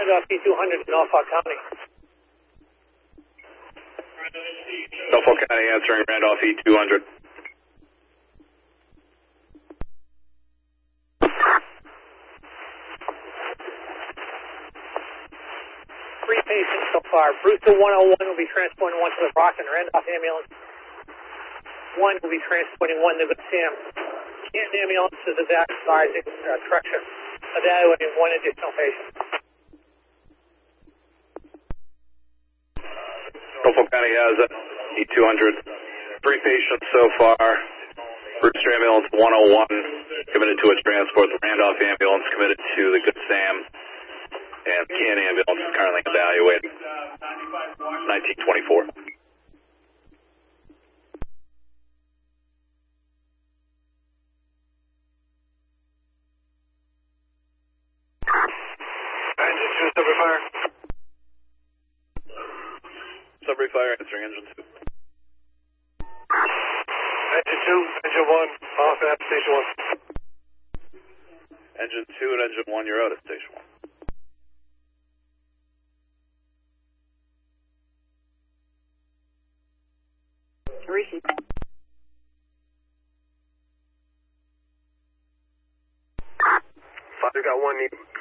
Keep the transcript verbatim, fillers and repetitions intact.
Handoff E two hundred to Norfolk County. Norfolk County answering Randolph E two hundred. Three patients so far. Brewster one oh one will be transporting one to the Rock and Randolph ambulance. One will be transporting one to the Sam. Canton ambulance is advising uh, correction, evaluating one additional patient. Norfolk County has E two hundred. Three patients so far. Brewster ambulance one oh one committed to a transport. The Randolph ambulance committed to the Good Sam. And the Canton ambulance is currently evaluating. nineteen twenty-four. Engine two, Sudbury Fire. Sudbury Fire answering engine two. Engine two, engine one, off at station one. Engine two and engine one, you're out at station one. Receive. Father got one,